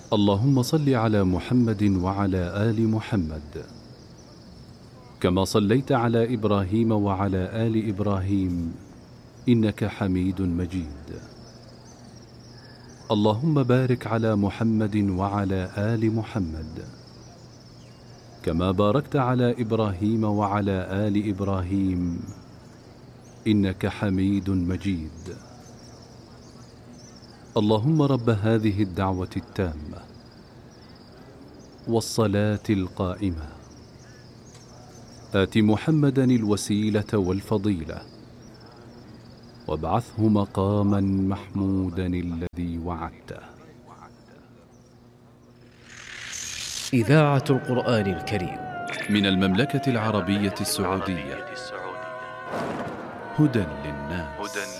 اللهم صل على محمد وعلى آل محمد كما صليت على إبراهيم وعلى آل إبراهيم إنك حميد مجيد. اللهم بارك على محمد وعلى آل محمد كما باركت على إبراهيم وعلى آل إبراهيم إنك حميد مجيد. اللهم رب هذه الدعوة التامة والصلاة القائمة آت محمدا الوسيلة والفضيلة وابعثه مقاما محمودا الذي وعدته. إذاعة القرآن الكريم من المملكة العربية السعودية. هدى للناس.